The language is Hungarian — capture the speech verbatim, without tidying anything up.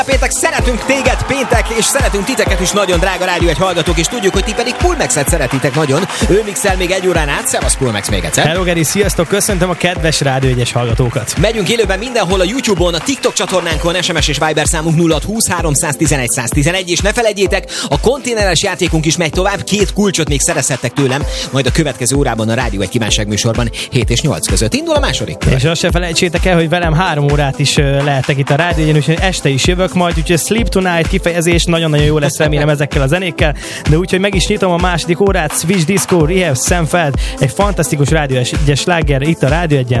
Péntek, szeretünk téged péntek, és szeretünk titeket is nagyon, drága Rádió egy hallgatók, és tudjuk, hogy ti pedig Pulmexet szeretitek nagyon. Ő mixel még egy órán át. Szevasz Pulmex még egyszer. Hello Geri, sziasztok, köszöntöm a kedves Rádió egyes hallgatókat. Megyünk élőben mindenhol, a YouTube-on, a TikTok csatornánkon, es em es és Viber számunk nulla húsz háromszáztizenegy száztizenegy, és ne felejtjétek, a konténeres játékunk is megy tovább, két kulcsot még szerezhettek tőlem, majd a következő órában a Rádió egy kívánság műsorban hét és nyolc között indul a második kör. És azt se felejtsétek el, hogy velem három órát is lehetek itt a Rádió egyen, úgyhogy este is jövök majd, úgyhogy Sleep Tonight kifejezés nagyon-nagyon jó lesz, remélem ezekkel a zenékkel, de úgyhogy meg is nyitom a második órát, Switch Disco, Rehab, Sam Feld, egy fantasztikus Rádió egyes sláger itt a Rádió egyen.